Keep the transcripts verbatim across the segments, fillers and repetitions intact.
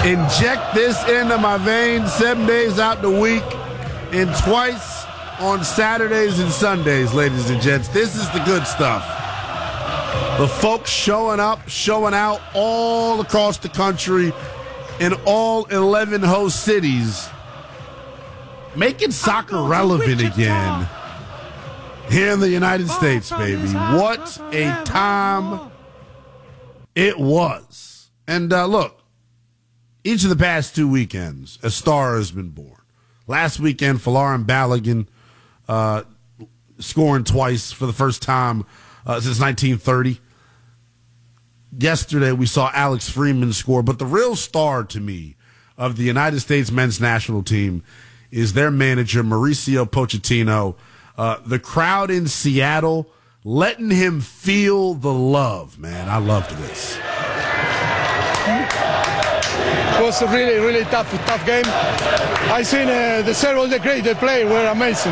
Inject this into my veins seven days out the week and twice on Saturdays and Sundays, ladies and gents. This is the good stuff. The folks showing up, showing out all across the country in all eleven host cities, making soccer relevant again here in the United States, baby. What a time it was. And uh, look, each of the past two weekends, a star has been born. Last weekend, Folarin Balogun uh, scoring twice for the first time uh, since nineteen thirty. Yesterday, we saw Alex Freeman score. But the real star to me of the United States men's national team is their manager, Mauricio Pochettino. Uh, the crowd in Seattle letting him feel the love, man. I loved this. It was a really, really tough, tough game. I seen uh, the several the great they played were amazing.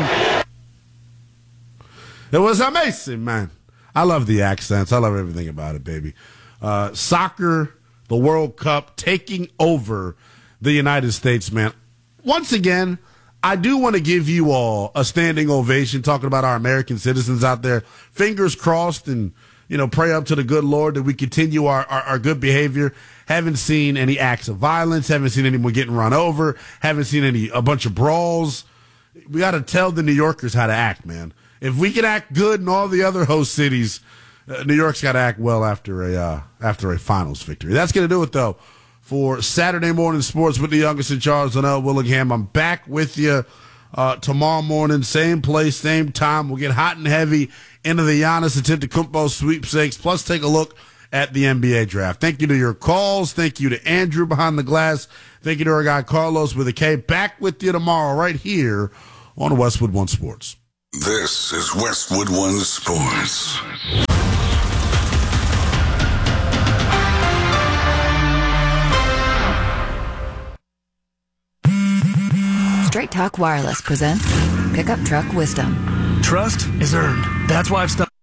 It was amazing, man. I love the accents. I love everything about it, baby. Uh, soccer, the World Cup, taking over the United States, man. Once again, I do want to give you all a standing ovation talking about our American citizens out there. Fingers crossed and, you know, pray up to the good Lord that we continue our, our, our good behavior. Haven't seen any acts of violence. Haven't seen anyone getting run over. Haven't seen any a bunch of brawls. We got to tell the New Yorkers how to act, man. If we can act good in all the other host cities, uh, New York's got to act well after a uh, after a finals victory. That's going to do it, though, for Saturday Morning Sports with the youngest in Charles and L. Willingham. I'm back with you uh, tomorrow morning, same place, same time. We'll get hot and heavy into the Giannis Antetokounmpo sweepstakes, plus take a look at the N B A draft. Thank you to your calls. Thank you to Andrew behind the glass. Thank you to our guy Carlos with a K. Back with you tomorrow right here on Westwood One Sports. This is Westwood One Sports. Straight Talk Wireless presents Pickup Truck Wisdom. Trust is earned. That's why I've stopped.